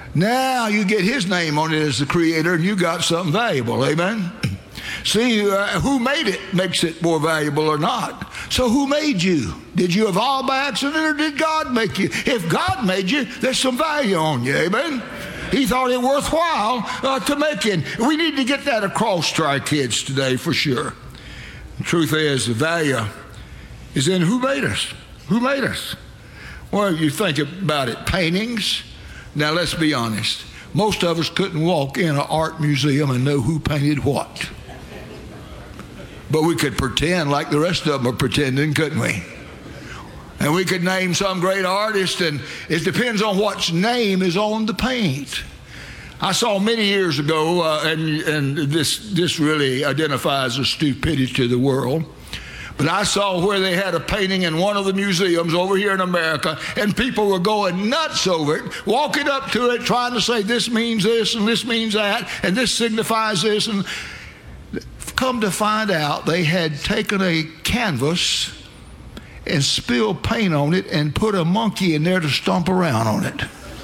Now you get his name on it as the creator, and you got something valuable. Amen? See, who made it makes it more valuable or not. So who made you? Did you evolve by accident, or did God make you? If God made you, there's some value on you. Amen? He thought it worthwhile to make it. We need to get that across to our kids today for sure. The truth is, the value is in who made us. Who made us? Well, you think about it, paintings. Now, let's be honest. Most of us couldn't walk in an art museum and know who painted what. But we could pretend like the rest of them are pretending, couldn't we? And we could name some great artist, and it depends on what name is on the paint. I saw many years ago, and this really identifies the stupidity of the world, but I saw where they had a painting in one of the museums over here in America, and people were going nuts over it, walking up to it, trying to say this means this, and this means that, and this signifies this. And come to find out, they had taken a canvas and spilled paint on it and put a monkey in there to stomp around on it.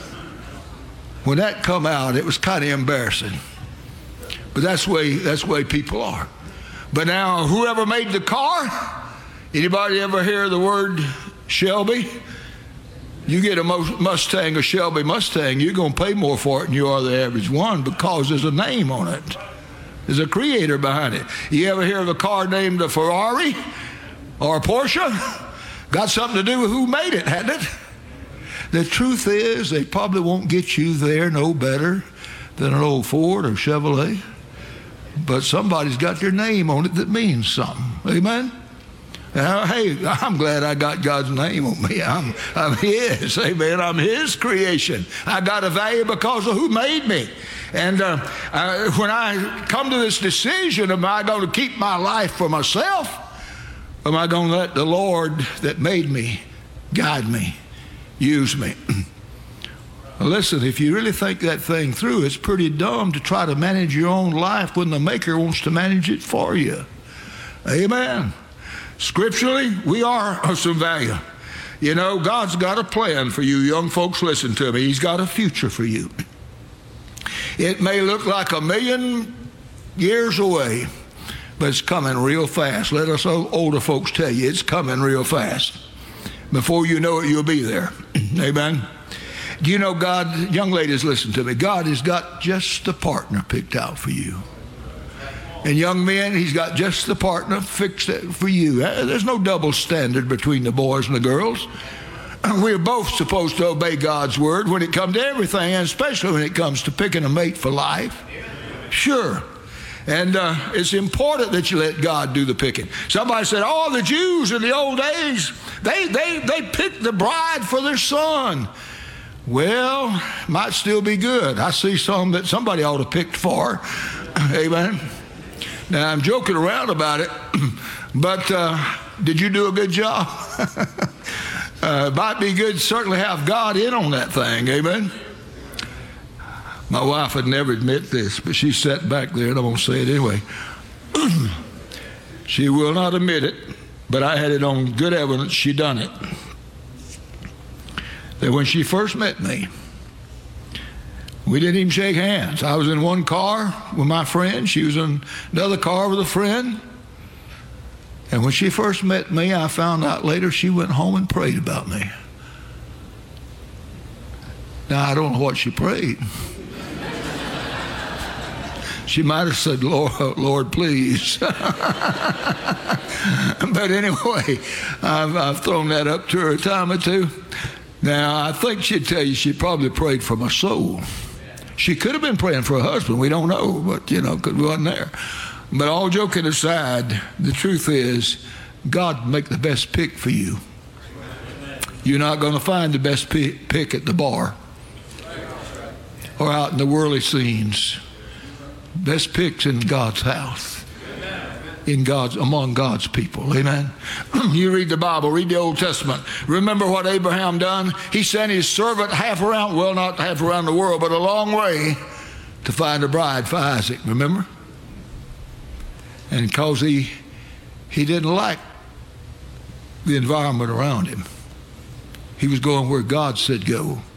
When that come out, it was kind of embarrassing. But that's the way people are. But now, whoever made the car, anybody ever hear the word Shelby? You get a Mustang, a Shelby Mustang, you're going to pay more for it than you are the average one, because there's a name on it. There's a creator behind it. You ever hear of a car named a Ferrari or a Porsche? Got something to do with who made it, hadn't it? The truth is, they probably won't get you there no better than an old Ford or Chevrolet. But somebody's got their name on it that means something. Amen? Hey, I'm glad I got God's name on me. I'm His. Amen. I'm His creation. I got a value because of who made me. And when I come to this decision, am I going to keep my life for myself? Or am I going to let the Lord that made me guide me, use me? Listen, if you really think that thing through, it's pretty dumb to try to manage your own life when the Maker wants to manage it for you. Amen. Scripturally, we are of some value. You know, God's got a plan for you. Young folks, listen to me. He's got a future for you. It may look like 1,000,000 years away, but it's coming real fast. Let us older folks tell you, it's coming real fast. Before you know it, you'll be there. Amen. Do you know God, young ladies, listen to me. God has got just the partner picked out for you. And young men, He's got just the partner fixed for you. There's no double standard between the boys and the girls. We're both supposed to obey God's word when it comes to everything, and especially when it comes to picking a mate for life. Sure. And it's important that you let God do the picking. Somebody said, oh, the Jews in the old days, they picked the bride for their son. Well, might still be good. I see some that somebody ought to pick for. Amen. Now, I'm joking around about it, but did you do a good job? It might be good to certainly have God in on that thing. Amen. My wife would never admit this, but she sat back there, and I'm going to say it anyway. She will not admit it, but I had it on good evidence she done it. That when she first met me, we didn't even shake hands. I was in one car with my friend. She was in another car with a friend. And when she first met me, I found out later she went home and prayed about me. Now, I don't know what she prayed. She might have said, Lord, please. But anyway, I've thrown that up to her a time or two. Now, I think she'd tell you she probably prayed for my soul. She could have been praying for her husband. We don't know, but, because we wasn't there. But all joking aside, the truth is, God make the best pick for you. You're not going to find the best pick at the bar or out in the worldly scenes. Best picks in God's house, among God's people. Amen. You read the Bible, read the Old Testament. Remember what Abraham done? He sent his servant not half around the world, but a long way to find a bride for Isaac. Remember? And because he didn't like the environment around him, he was going where God said go.